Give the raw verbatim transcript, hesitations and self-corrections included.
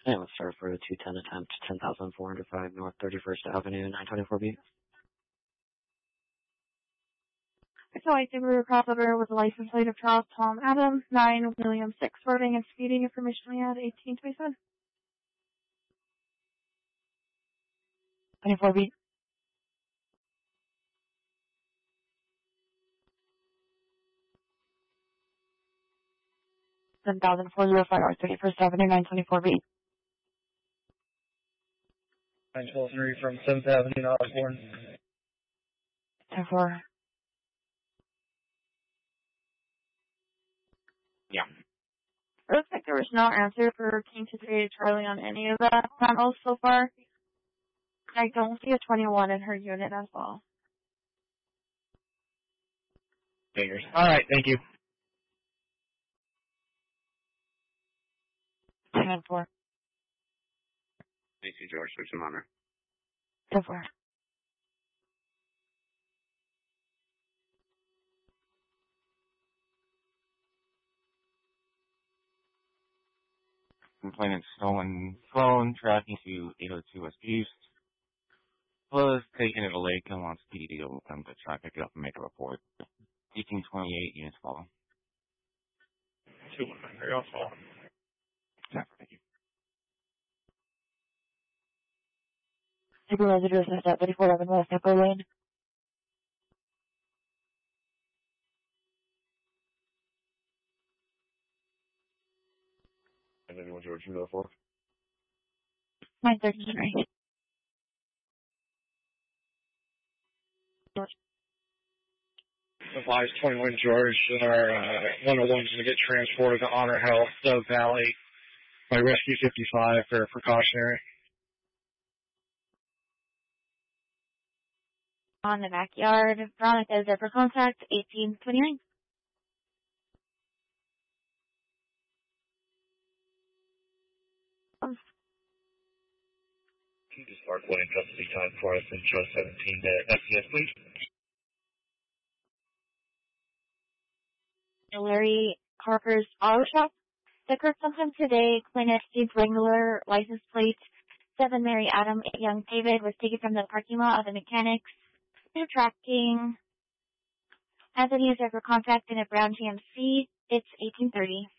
And let's start for a two ten attempt, ten thousand four hundred five North thirty-first Avenue, nine twenty-four B. So I Subaru crossover with a license plate of Charles Tom Adams, nine William six, swerving and speeding information at eighteen twenty-seven. twenty-four B. seven thousand four hundred five North thirty-first Avenue, nine twenty-four B. nine twelve three from seventh Avenue, Osborne. ten four. Yeah. It looks like there was no answer for King to three Charlie on any of the panels so far. I don't see a twenty-one in her unit as well. Fingers. Alright, thank you. ten four. Thank you, George. Switch him on her. ten four. Complainant stolen phone, tracking to eight oh two West East. Was taken at a lake and wants P D to go with them to try to pick it up and make a report. eighteen twenty-eight units follow. two one nine, they're all follow. Thank you. Supervisor to assist at thirty-four eleven West Echo Lane. And anyone George you go for? nine thirty-three. George. Advise twenty-one George, our uh, one oh one's going to get transported to Honor Health, Dove Valley, by Rescue fifty-five for precautionary. On the backyard, Veronica is there for contact, eighteen twenty-nine. Um, Can you just mark one in custody time for us and show seventeen there? S C S, please. Larry Harper's Auto Shop. The occurred sometime today. Clinic Steve Wrangler, license plate seven Mary Adam, eight Young David was taken from the parking lot of the mechanics. They're tracking. Anthony is there for contact in a brown G M C. It's eighteen thirty.